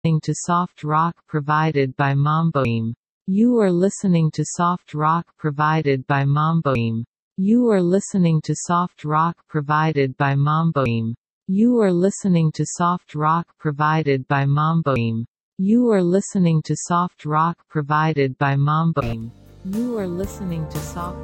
to soft rock provided by Mamboim. You are listening to soft rock provided by Mamboim. You are listening to soft rock provided by Mamboim. You are listening to soft rock provided by Mamboim. You are listening to soft rock provided by Mamboim. You are listening to soft